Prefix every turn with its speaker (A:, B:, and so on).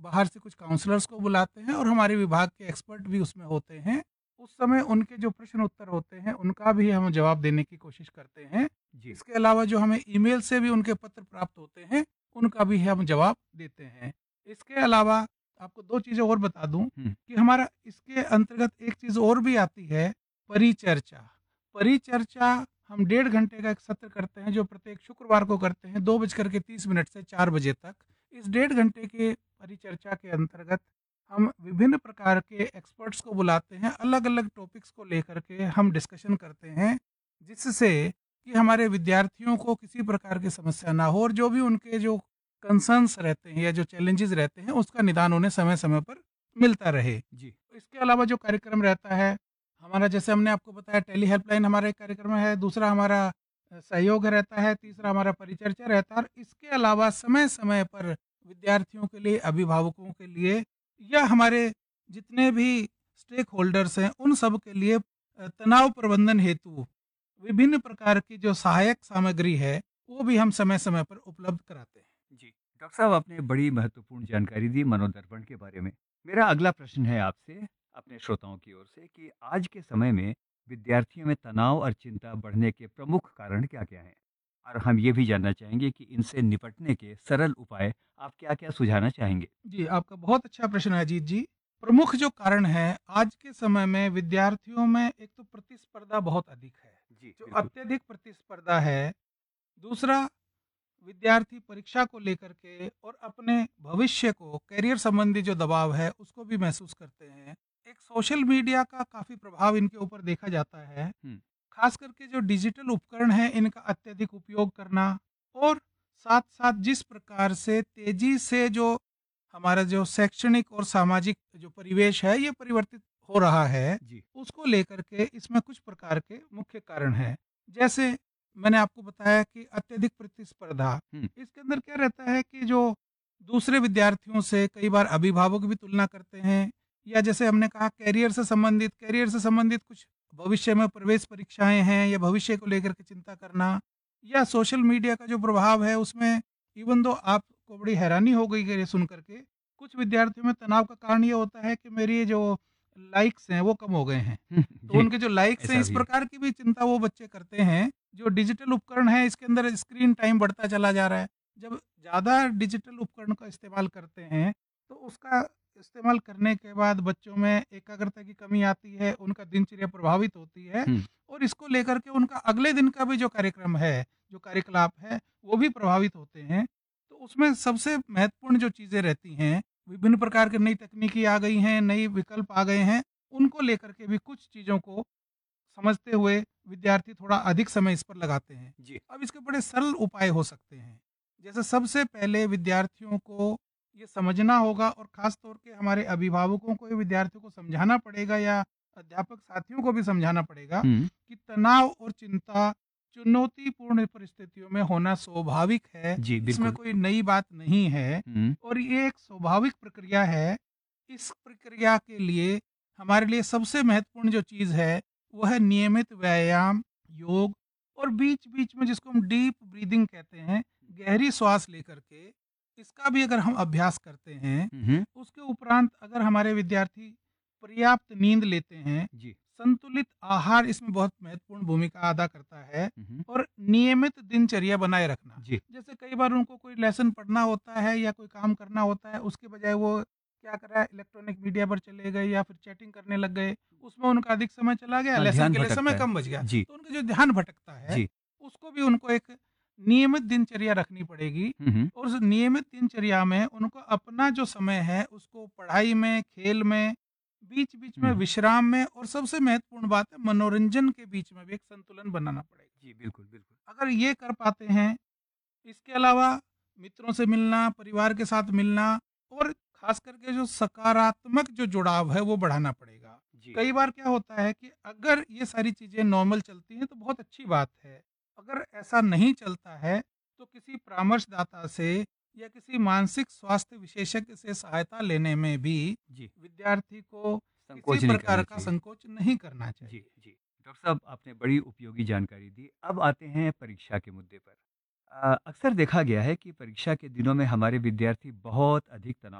A: बाहर से कुछ काउंसलर्स को बुलाते हैं और हमारे विभाग के एक्सपर्ट भी उसमें होते हैं। उस समय उनके जो प्रश्न उत्तर होते हैं, उनका भी हम जवाब देने की कोशिश करते हैं।
B: जी।
A: इसके अलावा जो हमें ईमेल से भी उनके पत्र प्राप्त होते हैं, उनका भी हम जवाब देते हैं। इसके अलावा आपको 2 चीज़ें और बता दूँ
B: हुँ।
A: कि हमारा इसके अंतर्गत एक चीज़ और भी आती है, परिचर्चा। परिचर्चा हम 1.5 घंटे का एक सत्र करते हैं, जो प्रत्येक शुक्रवार को करते हैं 2:30 से 4 बजे तक। इस 1.5 घंटे के परिचर्चा के अंतर्गत हम विभिन्न प्रकार के एक्सपर्ट्स को बुलाते हैं, अलग-अलग टॉपिक्स को लेकर के हम डिस्कशन करते हैं, जिससे कि हमारे विद्यार्थियों को किसी प्रकार की समस्या ना हो और जो भी उनके जो कंसर्न्स रहते हैं या जो चैलेंजेस रहते हैं, उसका निदान उन्हें समय-समय पर मिलता रहे।
B: जी।
A: इसके अलावा जो कार्यक्रम रहता है, हमारा जैसे हमने आपको बताया टेली हेल्पलाइन हमारा एक कार्यक्रम है, दूसरा हमारा सहयोग रहता है, तीसरा हमारा परिचर्चा रहता है और इसके अलावा समय-समय पर विद्यार्थियों के लिए, अभिभावकों के लिए या हमारे जितने भी स्टेक होल्डर्स हैं, उन सब के लिए तनाव प्रबंधन हेतु विभिन्न प्रकार की जो सहायक सामग्री है, वो भी हम समय-समय पर उपलब्ध कराते हैं।
B: जी। डॉक्टर साहब, आपने बड़ी महत्वपूर्ण जानकारी दी मनोदर्पण के बारे में। मेरा अगला प्रश्न है आपसे, अपने श्रोताओं की ओर से, कि आज के समय में विद्यार्थियों में तनाव और चिंता बढ़ने के प्रमुख कारण क्या-क्या हैं? और हम ये भी जानना चाहेंगे कि इनसे निपटने के सरल उपाय आप क्या-क्या सुझाना चाहेंगे?
A: जी, आपका बहुत अच्छा प्रश्न है अजीत जी। प्रमुख जो कारण है, आज के समय में विद्यार्थियों में एक तो प्रतिस्पर्धा बहुत अधिक है।
B: जी,
A: जो
B: बिल्कुल।
A: अत्यधिक प्रतिस्पर्धा है, दूसरा विद्यार्थी परीक्षा को लेकर के और अपने भविष्य को करियर संबंधी जो दबाव है, उसको भी महसूस करते हैं। एक सोशल मीडिया का काफ़ी प्रभाव इनके ऊपर देखा जाता है।
B: हुँ।
A: खास करके जो डिजिटल उपकरण हैं इनका अत्यधिक उपयोग करना और साथ-साथ जिस प्रकार से तेजी से जो हमारा जो शैक्षणिक और सामाजिक जो परिवेश है ये परिवर्तित हो रहा है,
B: जी।
A: उसको लेकर के इसमें कुछ प्रकार के मुख्य कारण हैं। जैसे मैंने आपको बताया कि अत्यधिक प्रतिस्पर्धा,
B: हुँ।
A: इसके अंदर क्या रहता है कि जो दूसरे विद्यार्थियों से कई बार अभिभावक भी तुलना करते हैं या जैसे हमने कहा करियर से संबंधित कुछ भविष्य में प्रवेश परीक्षाएँ हैं या भविष्य को लेकर के चिंता करना या सोशल मीडिया का जो प्रभाव है उसमें इवन दो आपको बड़ी हैरानी हो गई ये सुन कर के, कुछ विद्यार्थियों में तनाव का कारण ये होता है कि मेरी ये जो लाइक्स हैं वो कम हो गए हैं। तो
B: जी,
A: उनके जो लाइक्स हैं
B: ऐसा
A: इस
B: भी है।
A: प्रकार की भी चिंता वो बच्चे करते हैं। जो डिजिटल उपकरण है इसके अंदर स्क्रीन टाइम बढ़ता चला जा रहा है। जब ज़्यादा डिजिटल उपकरण का इस्तेमाल करते हैं, तो उसका इस्तेमाल करने के बाद बच्चों में एकाग्रता की कमी आती है, उनका दिनचर्या प्रभावित होती है
B: हुँ।
A: और इसको लेकर के उनका अगले दिन का भी जो कार्यक्रम है, जो कार्यकलाप है, वो भी प्रभावित होते हैं। तो उसमें सबसे महत्वपूर्ण जो चीज़ें रहती हैं, विभिन्न प्रकार की नई तकनीकी आ गई हैं, नई विकल्प आ गए हैं, उनको लेकर के भी कुछ चीज़ों को समझते हुए विद्यार्थी थोड़ा अधिक समय इस पर लगाते हैं।
B: जी।
A: अब इसके बड़े सरल उपाय हो सकते हैं। जैसे सबसे पहले विद्यार्थियों को ये समझना होगा और ख़ास तौर के हमारे अभिभावकों को ये विद्यार्थियों को समझाना पड़ेगा या अध्यापक साथियों को भी समझाना पड़ेगा
B: हुँ।
A: कि तनाव और चिंता चुनौतीपूर्ण परिस्थितियों में होना स्वाभाविक है।
B: जी,
A: इसमें
B: बिल्कुल।
A: कोई नई बात नहीं है
B: हुँ।
A: और ये एक स्वाभाविक प्रक्रिया है। इस प्रक्रिया के लिए हमारे लिए सबसे महत्वपूर्ण जो चीज़ है वो है नियमित व्यायाम, योग और बीच-बीच में जिसको हम डीप ब्रीथिंग कहते हैं, गहरी श्वास लेकर के, इसका भी अगर हम अभ्यास करते हैं,
B: हुँ, हुँ।
A: उसके उपरांत अगर हमारे विद्यार्थी पर्याप्त नींद लेते हैं,
B: जी।
A: संतुलित आहार इसमें बहुत महत्वपूर्ण भूमिका अदा करता है
B: हुँ, हुँ।
A: और नियमित दिनचर्या बनाए रखना।
B: जी।
A: जैसे कई बार उनको कोई लेसन पढ़ना होता है या कोई काम करना होता है, उसके बजाय वो क्या कर रहा है इलेक्ट्रॉनिक मीडिया पर चले गए या फिर चैटिंग करने लग गए, उसमें उनका अधिक समय चला गया,
B: हाँ,
A: लेसन
B: ध्यान
A: के लिए समय
B: भटकता है।
A: कम बच गया।
B: जी।
A: तो उनका जो ध्यान भटकता है,
B: जी।
A: उसको भी उनको एक नियमित दिनचर्या रखनी पड़ेगी
B: हुँ, हुँ।
A: और उस नियमित दिनचर्या में उनको अपना जो समय है, उसको पढ़ाई में, खेल में, बीच-बीच में
B: हुँ।
A: विश्राम में और सबसे महत्वपूर्ण बात है मनोरंजन के बीच में भी एक संतुलन बनाना पड़ेगा।
B: जी, बिल्कुल, बिल्कुल।
A: अगर ये कर पाते हैं, इसके अलावा मित्रों से मिलना, परिवार के साथ मिलना और खास करके जो सकारात्मक जो जुड़ाव है वो बढ़ाना पड़ेगा।
B: जी।
A: कई बार क्या होता है कि अगर ये सारी चीज़ें नॉर्मल चलती हैं तो बहुत अच्छी बात है। अगर ऐसा नहीं चलता है तो किसी परामर्शदाता से या किसी मानसिक स्वास्थ्य विशेषज्ञ से सहायता लेने में भी
B: जी।
A: विद्यार्थी को किसी
B: संकोच नहीं
A: प्रकार
B: करना
A: का
B: चाहिए।
A: संकोच नहीं करना
B: जी,
A: चाहिए।
B: जी। डॉक्टर साहब, आपने बड़ी उपयोगी जानकारी दी। अब आते हैं परीक्षा के मुद्दे पर। अक्सर देखा गया है कि परीक्षा के दिनों में हमारे विद्यार्थी बहुत अधिक तनाव